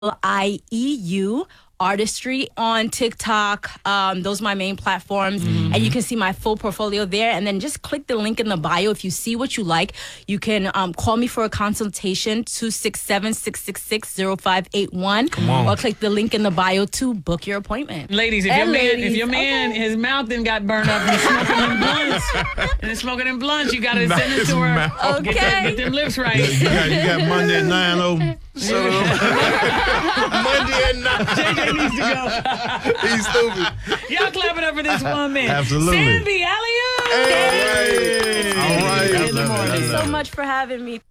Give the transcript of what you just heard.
IEU Artistry on TikTok. Those are my main platforms. And you can see my full portfolio there. And then just click the link in the bio. If you see what you like, you can call me for a consultation, 267-666-0581. Come on. Or click the link in the bio to book your appointment. Ladies, if your man, his mouth then got burned up and smoking them blunts, you got to send it to her. Okay. Get them lips right. You got Monday at 9 open. Monday at 9. JJ needs to go. He's stupid. Y'all clap it up for this one man. Absolutely. Sandy, alley-oop. Hey. All right. Thank you so much for having me.